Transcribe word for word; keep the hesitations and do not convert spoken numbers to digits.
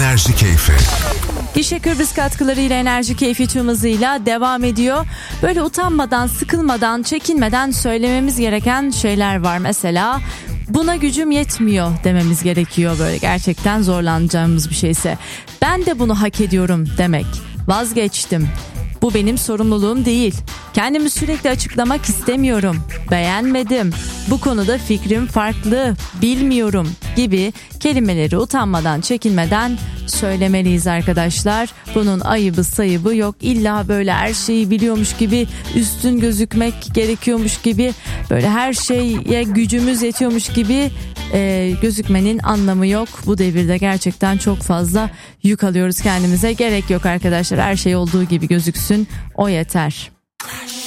Enerji Keyfi. Gişe Kıbrıs katkılarıyla Enerji Keyfi tüm hızıyla devam ediyor. Böyle utanmadan, sıkılmadan, çekinmeden söylememiz gereken şeyler var. Mesela buna gücüm yetmiyor dememiz gerekiyor, böyle gerçekten zorlanacağımız bir şeyse. Ben de bunu hak ediyorum demek. Vazgeçtim. Bu benim sorumluluğum değil. Kendimi sürekli açıklamak istemiyorum. Beğenmedim. Bu konuda fikrim farklı. Bilmiyorum gibi kelimeleri utanmadan, çekinmeden söylemeliyiz arkadaşlar. Bunun ayıbı sayıbı yok. İlla böyle her şeyi biliyormuş gibi, üstün gözükmek gerekiyormuş gibi, böyle her şeye gücümüz yetiyormuş gibi e, gözükmenin anlamı yok. Bu devirde gerçekten çok fazla yük alıyoruz kendimize. Gerek yok arkadaşlar. Her şey olduğu gibi gözüksün. O yeter.